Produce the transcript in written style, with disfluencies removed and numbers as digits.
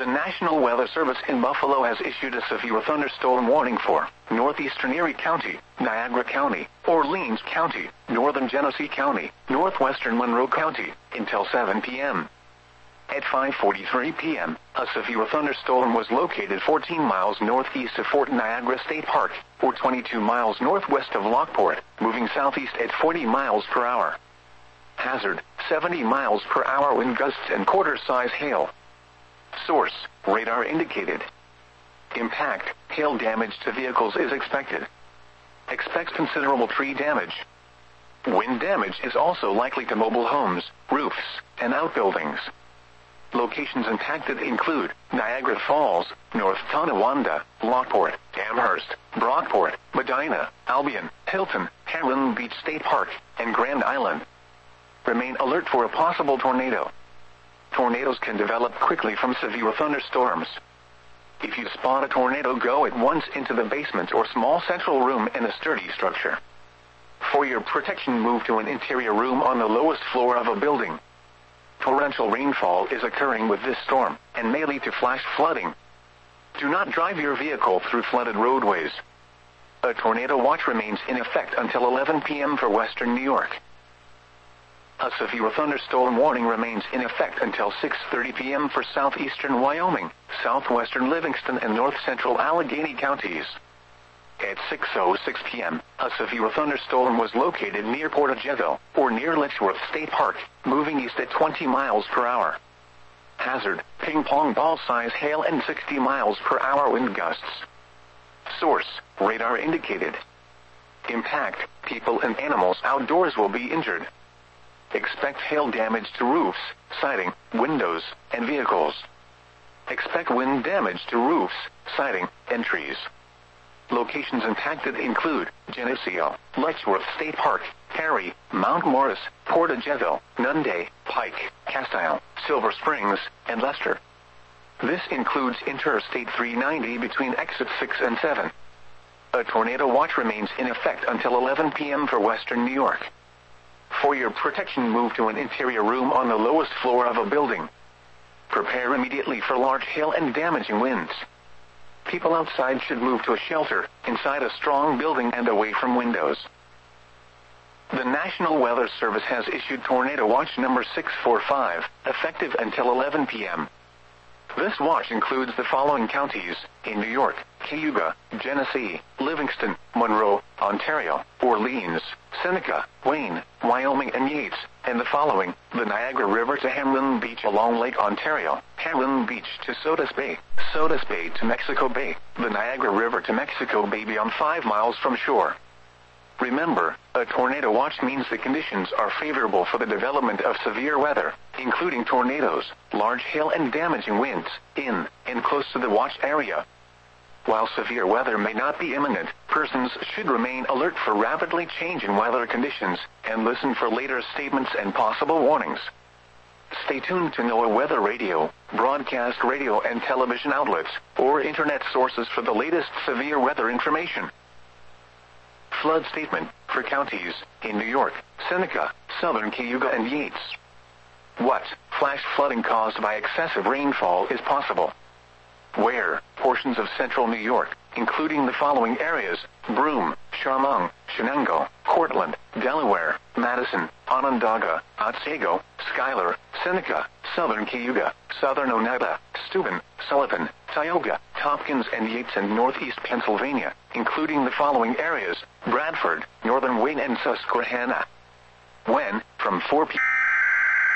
The National Weather Service in Buffalo has issued a severe thunderstorm warning for northeastern Erie County, Niagara County, Orleans County, northern Genesee County, northwestern Monroe County, until 7 p.m. At 5:43 p.m., a severe thunderstorm was located 14 miles northeast of Fort Niagara State Park, or 22 miles northwest of Lockport, moving southeast at 40 miles per hour. Hazard, 70 miles per hour wind gusts and quarter-size hail. Source, radar indicated. Impact, hail damage to vehicles is expected. Expect considerable tree damage. Wind damage is also likely to mobile homes, roofs, and outbuildings. Locations impacted include Niagara Falls, North Tonawanda, Lockport, Amherst, Brockport, Medina, Albion, Hilton, Hamlin Beach State Park, and Grand Island. Remain alert for a possible tornado. Tornadoes can develop quickly from severe thunderstorms. If you spot a tornado, go at once into the basement or small central room in a sturdy structure. For your protection, move to an interior room on the lowest floor of a building. Torrential rainfall is occurring with this storm and may lead to flash flooding. Do not drive your vehicle through flooded roadways. A tornado watch remains in effect until 11 p.m. for western New York. A severe thunderstorm warning remains in effect until 6:30 p.m. for southeastern Wyoming, southwestern Livingston, and north-central Allegheny counties. At 6:06 p.m., a severe thunderstorm was located near Portage-Eville, or near Letchworth State Park, moving east at 20 miles per hour. Hazard, ping-pong ball-size hail and 60 miles per hour wind gusts. Source, radar indicated. Impact, people and animals outdoors will be injured. Expect hail damage to roofs, siding, windows, and vehicles. Expect wind damage to roofs, siding, and trees. Locations impacted include Geneseo, Letchworth State Park, Cary, Mount Morris, Portage-Eville, Nunde, Pike, Castile, Silver Springs, and Leicester. This includes Interstate 390 between exits 6 and 7. A tornado watch remains in effect until 11 p.m. for western New York. For your protection, move to an interior room on the lowest floor of a building. Prepare immediately for large hail and damaging winds. People outside should move to a shelter, inside a strong building and away from windows. The National Weather Service has issued Tornado Watch number 645, effective until 11 p.m. This watch includes the following counties in New York: Cayuga, Genesee, Livingston, Monroe, Ontario, Orleans, Seneca, Wayne, Wyoming, and Yates, and the following: the Niagara River to Hamlin Beach along Lake Ontario, Hamlin Beach to Sodus Bay to Mexico Bay, the Niagara River to Mexico Bay beyond 5 miles from shore. Remember, a tornado watch means the conditions are favorable for the development of severe weather, including tornadoes, large hail and damaging winds, in and close to the watch area. While severe weather may not be imminent, persons should remain alert for rapidly changing weather conditions and listen for later statements and possible warnings. Stay tuned to NOAA Weather Radio, broadcast radio and television outlets, or internet sources for the latest severe weather information. Flood statement for counties in New York, Seneca, Southern Cayuga, and Yates. What flash flooding caused by excessive rainfall is possible? Where portions of central New York, including the following areas: Broome, Chemung, Shenango, Cortland, Delaware, Madison, Onondaga, Otsego, Schuyler, Seneca, Southern Cayuga, Southern Oneida, Steuben, Sullivan, Tioga, Tompkins, and Yates, and northeast Pennsylvania, including the following areas: Bradford, northern Wayne, and Susquehanna. When, from 4 p.m.